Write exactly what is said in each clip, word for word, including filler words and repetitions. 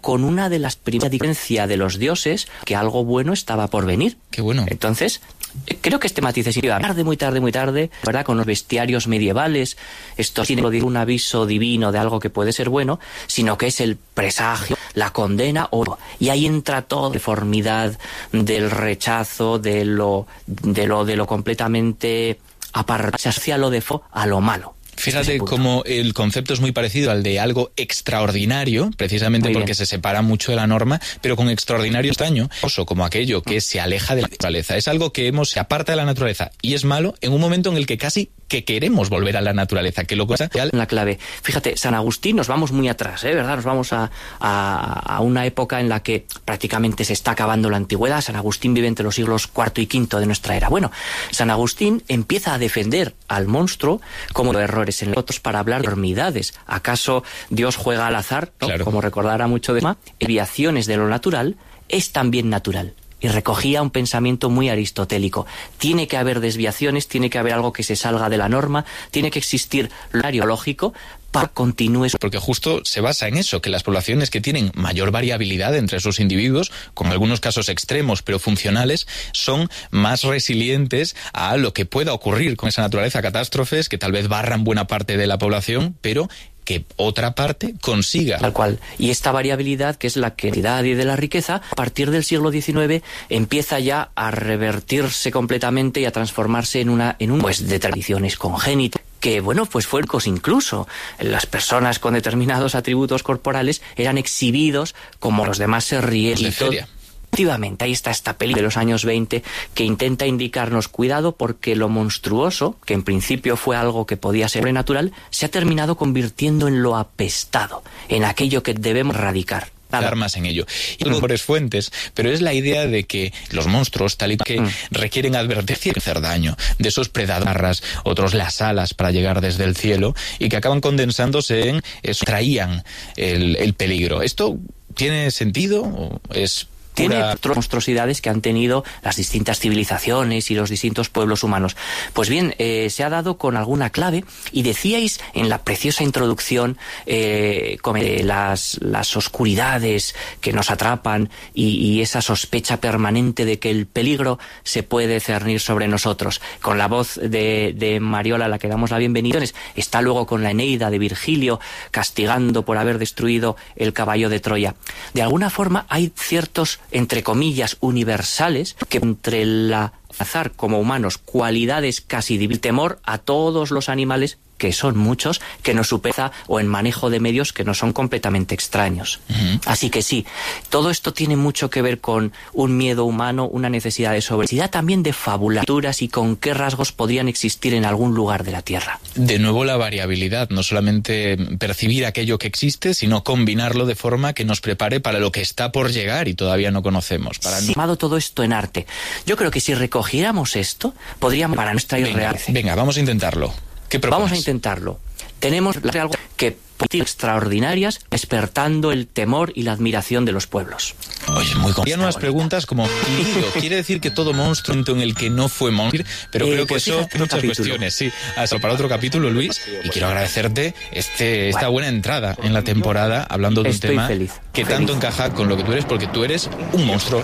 con una de las primeras diferencias de los dioses, que algo bueno estaba por venir. Qué bueno. Entonces, creo que este matiz es tarde, muy tarde, muy tarde, ¿verdad? Con los bestiarios medievales, esto no es un aviso divino de algo que puede ser bueno, sino que es el presagio, la condena, o y ahí entra toda la deformidad del rechazo, de lo, de lo, de lo completamente apartado, se asocia lo de fo a lo malo. Fíjate cómo el concepto es muy parecido al de algo extraordinario, precisamente porque se separa mucho de la norma, pero con extraordinario extraño, como aquello que se aleja de la naturaleza. Es algo que hemos, se aparta de la naturaleza y es malo en un momento en el que casi que queremos volver a la naturaleza, que lo cosa la clave. Fíjate, San Agustín, nos vamos muy atrás, ¿eh? ¿Verdad? Nos vamos a, a, a una época en la que prácticamente se está acabando la antigüedad. San Agustín vive entre los siglos cuarto y quinto de nuestra era. Bueno, San Agustín empieza a defender al monstruo como errores en otros para hablar de enormidades. ¿Acaso Dios juega al azar? ¿No? Claro. Como recordará mucho de más, desviaciones de lo natural es también natural. Y recogía un pensamiento muy aristotélico. Tiene que haber desviaciones, tiene que haber algo que se salga de la norma, tiene que existir lo lógico para que continúe. Porque justo se basa en eso, que las poblaciones que tienen mayor variabilidad entre sus individuos, con algunos casos extremos pero funcionales, son más resilientes a lo que pueda ocurrir con esa naturaleza, catástrofes que tal vez barran buena parte de la población, pero que otra parte consiga. Tal cual. Y esta variabilidad, que es la cantidad y de la riqueza, a partir del siglo diecinueve empieza ya a revertirse completamente y a transformarse en una en un pues de tradiciones congénitas, que bueno, pues fuercos incluso. Las personas con determinados atributos corporales eran exhibidos como los demás se ríen. De feria. Efectivamente, ahí está esta película de los años veinte que intenta indicarnos cuidado porque lo monstruoso, que en principio fue algo que podía ser sobrenatural, se ha terminado convirtiendo en lo apestado, en aquello que debemos erradicar. Más en ello. Y hay mejores fuentes, pero es la idea de que los monstruos, tal y que mm. requieren advertencia y hacer daño, de esos predadores, otros las alas para llegar desde el cielo, y que acaban condensándose en eso, traían el, el peligro. ¿Esto tiene sentido o es tiene otras monstruosidades que han tenido las distintas civilizaciones y los distintos pueblos humanos? Pues bien, eh, se ha dado con alguna clave, y decíais en la preciosa introducción eh, como las, las oscuridades que nos atrapan y, y esa sospecha permanente de que el peligro se puede cernir sobre nosotros. Con la voz de, de Mariola, a la que damos la bienvenida, está luego con la Eneida de Virgilio castigando por haber destruido el caballo de Troya. De alguna forma hay ciertos, entre comillas, universales, que entre la azar como humanos, cualidades casi de temor a todos los animales, que son muchos, que nos supera, o en manejo de medios que no son completamente extraños. Uh-huh. Así que sí, todo esto tiene mucho que ver con un miedo humano, una necesidad de sobrevivencia, también de fabulaturas y con qué rasgos podrían existir en algún lugar de la Tierra. De nuevo la variabilidad, no solamente percibir aquello que existe, sino combinarlo de forma que nos prepare para lo que está por llegar y todavía no conocemos. Para sí, llamado todo esto en arte. Yo creo que si recogiéramos esto, podríamos para nuestra irreal. Venga, vamos a intentarlo. ¿Qué propones? Vamos a intentarlo. Tenemos algo que extraordinarias, despertando el temor y la admiración de los pueblos. Oye, muy complicado. Nuevas preguntas como quiere decir que todo monstruo en el que no fue monstruo, pero eh, creo pues que eso muchas capítulo. cuestiones, sí. Hasta para otro capítulo, Luis, y quiero agradecerte este esta buena entrada en la temporada hablando de un Estoy tema feliz, que feliz. tanto encaja con lo que tú eres, porque tú eres un monstruo.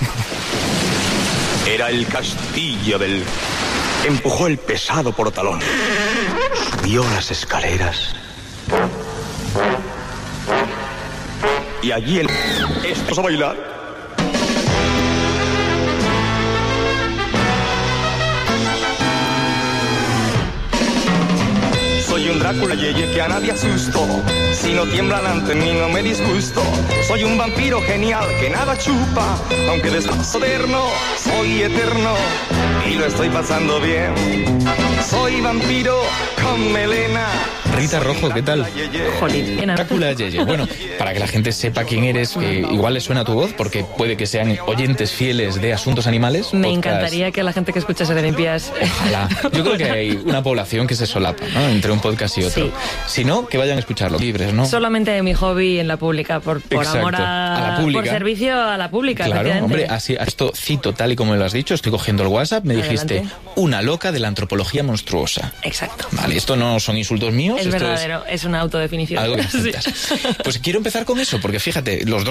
Era el castillo del... Empujó el pesado portalón. Subió las escaleras. Y allí el... ¿Estás a bailar? Soy un Drácula yeye que a nadie asustó. Si no tiemblan ante mí no me disgusto. Soy un vampiro genial que nada chupa. Aunque después moderno, soy eterno y lo estoy pasando bien. Soy vampiro con melena. Rita Rojo, ¿qué tal? Jolín, Drácula Yeye. Bueno, para que la gente sepa quién eres, eh, igual les suena tu voz, porque puede que sean oyentes fieles de Asuntos Animales. Me podcast. encantaría que la gente que escucha Serenías... Ojalá. Yo creo que hay una población que se solapa, ¿no?, entre un podcast y otro. Sí. Si no, que vayan a escucharlo libres, ¿no? Solamente mi hobby en la pública, por, por amor a, a la pública. Por servicio a la pública. Claro, hombre, así, esto cito tal y como me lo has dicho, estoy cogiendo el WhatsApp, me Adelante. dijiste, una loca de la antropología monstruosa. Exacto. Vale, esto no son insultos míos. Es esto verdadero, es, es una autodefinición. Algo que necesitas. Sí. Pues quiero empezar con eso, porque fíjate, los dos